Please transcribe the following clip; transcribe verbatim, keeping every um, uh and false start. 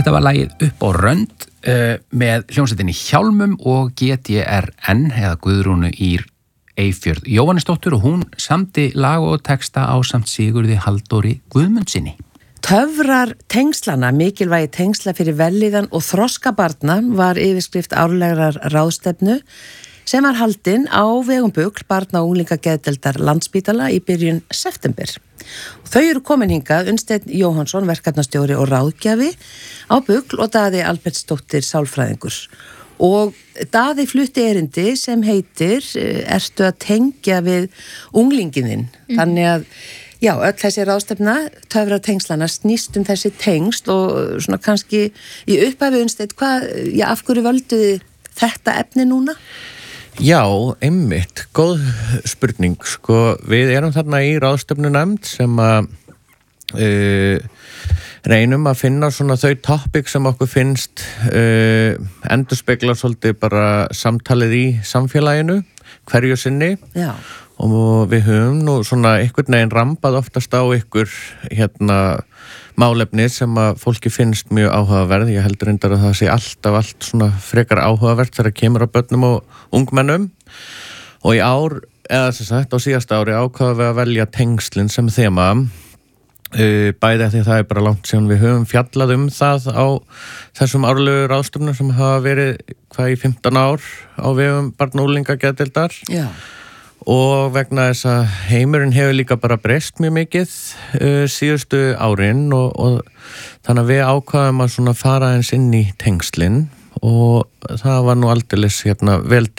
Þetta var lagið Upp á rönd uh, með hljómsveitinni Hjálmum og G D R N eða Guðrúnu Ýr Eyfjörð Jóhannesdóttur og hún samdi lag og texta ásamt Sigurði Halldóri Guðmundsinni. Töfrar tengslana, mikilvægi tengsla fyrir vellíðan og þroska barna var yfirskrift árlegrar ráðstefnu sem var haldin á vegum BUGL barna- og unglingageðdeildar Landspítala í byrjun september. Þau eru komin hingað Unnsteinn Jóhannsson, verkefnastjóri og ráðgjafi á BUGL og Daði Albertsdóttir sálfræðingur. Og Daði flutti erindi sem heitir Ertu að tengja við unglingininn? Mm. Þannig að já, öll þessi ráðstefna, töfrar tengslana snýst um þessi tengst og svona kannski í upphafi Unnsteinn, hvað, já, af hverju völduði þetta efni núna? Já, einmitt, góð spurning, sko, við erum þarna í ráðstefnunefnd sem að uh, reynum að finna svona þau topic sem okkur finnst uh, endurspegla svolítið bara samtalið í samfélaginu, hverju sinni. Já. Og við höfum nú svona einhvern veginn rambað oftast á ykkur hérna málefni sem að fólki finnst mjög áhugaverð. Ég heldur reyndar að það sé alltaf allt svona frekar áhugavert þegar kemur á börnum og ungmennum. Og í ár, eða sem sagt á síðasta ári ákvaðum við að velja tengslin sem þema. Uh, bæði að því það er bara langt síðan við höfum fjallað um það á þessum árlegu ráðstefnum sem hafa verið hvað í fimmtán ár á vegum barna- og unglingageðdeildar. Já. Og vegna þess að heimurinn hefur líka bara breyst mjög mikið uh, síðustu árin og, og þannig að við ákvaðum að svona fara eins inn í tengslin og það var nú aldeilis hérna, vel